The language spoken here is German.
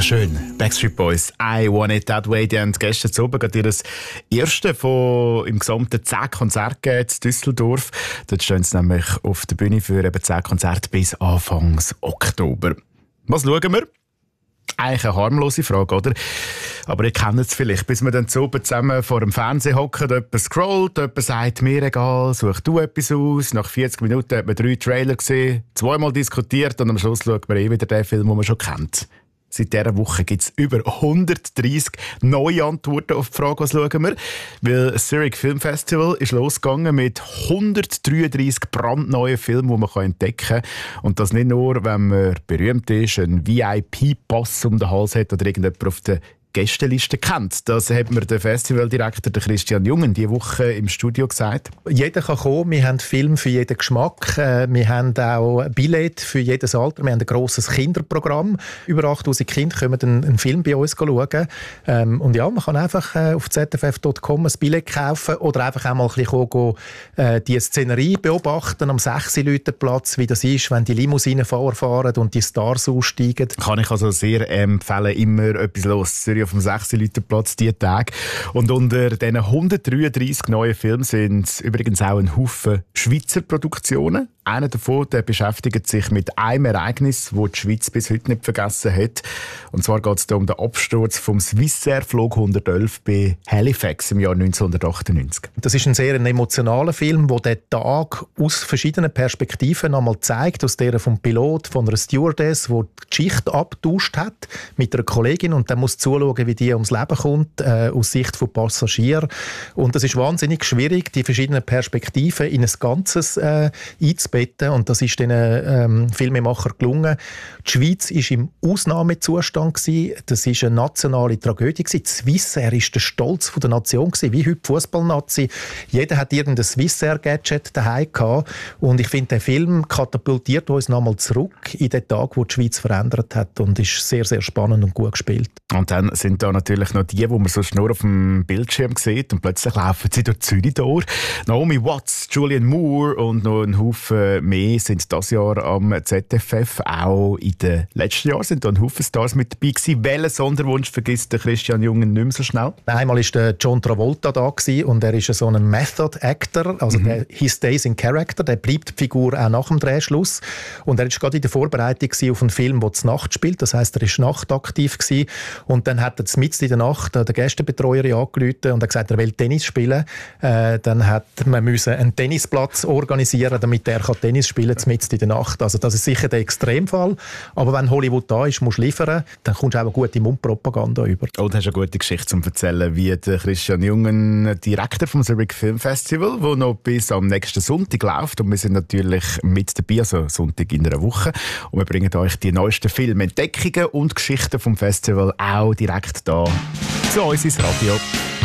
Schön. Backstreet Boys, I Want It That Way. Die haben gestern zu Abend ihr erste von im gesamten 10 Konzerte gegeben in Düsseldorf. Dort stehen sie nämlich auf der Bühne für eben 10 Konzerte bis Anfang Oktober. Was schauen wir? Eigentlich eine harmlose Frage, oder? Aber ihr kennt es vielleicht, bis wir dann zu oben zusammen vor dem Fernseher hocken, jemand scrollt, jemand sagt, mir egal, such du etwas aus. Nach 40 Minuten hat man 3 Trailer gesehen, 2-mal diskutiert und am Schluss schaut man wieder den Film, den man schon kennt. Seit dieser Woche gibt es über 130 neue Antworten auf die Frage, was schauen wir. Weil das Zurich Film Festival ist losgegangen mit 133 brandneuen Filmen, die man entdecken kann. Und das nicht nur, wenn man berühmt ist, einen VIP-Pass um den Hals hat oder irgendjemand auf der Gästeliste kennt. Das hat mir der Festivaldirektor Christian Jungen diese Woche im Studio gesagt. Jeder kann kommen, wir haben Film für jeden Geschmack, wir haben auch Billett für jedes Alter, wir haben ein grosses Kinderprogramm. Über 8000 Kinder können einen Film bei uns schauen. Und ja, man kann einfach auf zff.com ein Billett kaufen oder einfach auch mal ein bisschen kommen, die Szenerie beobachten am 6-Leuten-Platz, wie das ist, wenn die Limousinen fahren und die Stars aussteigen. Kann ich also sehr empfehlen, immer etwas los. Auf dem 6-Leuten-Platz diese Tage. Und unter diesen 133 neuen Filmen sind übrigens auch ein Haufen Schweizer Produktionen. Einer davon der beschäftigt sich mit einem Ereignis, das die Schweiz bis heute nicht vergessen hat. Und zwar geht es um den Absturz vom Swissair Flug 111 bei Halifax im Jahr 1998. Das ist ein sehr emotionaler Film, der den Tag aus verschiedenen Perspektiven einmal zeigt. Aus der vom Pilot, von einer Stewardess, die Geschichte abgetauscht hat mit einer Kollegin und dann muss zuschauen, wie die ums Leben kommt, aus Sicht von Passagieren. Und das ist wahnsinnig schwierig, die verschiedenen Perspektiven in ein Ganzes einzubetten. Und das ist den Filmemachern gelungen. Die Schweiz war im Ausnahmezustand. Das war eine nationale Tragödie. Die Swissair war der Stolz der Nation, wie heute die Fußballnazi. Jeder hat irgendein Swissair-Gadget daheim gehabt. Und ich finde, der Film katapultiert uns nochmal zurück in den Tag, wo die Schweiz verändert hat. Und ist sehr, sehr spannend und gut gespielt. Und dann sind da natürlich noch die man sonst nur auf dem Bildschirm sieht. Und plötzlich laufen sie durch Zürich durch. Naomi Watts, Julianne Moore und noch ein Haufen mehr sind dieses Jahr am ZFF. Auch in den letzten Jahren sind da ein Haufen Stars mit dabei gewesen. Welchen Sonderwunsch vergisst der Christian Jungen nicht mehr so schnell? Einmal war der John Travolta da gewesen, und er ist so ein Method Actor, also he stays in character, der bleibt die Figur auch nach dem Drehschluss. Und er war gerade in der Vorbereitung auf einen Film, der zur Nacht spielt, das heisst, er war nachtaktiv gewesen. Und dann hat er mitten in der Nacht der Gästebetreuer angerufen und hat gesagt, er will Tennis spielen. Dann hat man einen Tennisplatz organisieren, damit er Tennis spielen kann, mitten in der Nacht. Also das ist sicher der Extremfall. Aber wenn Hollywood da ist, musst du liefern, dann kommst du auch eine gute Mundpropaganda über. Oh, du hast eine gute Geschichte zum Erzählen, wie der Christian Jungen, Direktor vom Zurich Film Festival, der noch bis am nächsten Sonntag läuft. Und wir sind natürlich mit dabei, also Sonntag in einer Woche. Und wir bringen euch die neuesten Filmentdeckungen und Geschichten vom Festival auch direkt da zu uns ins Radio.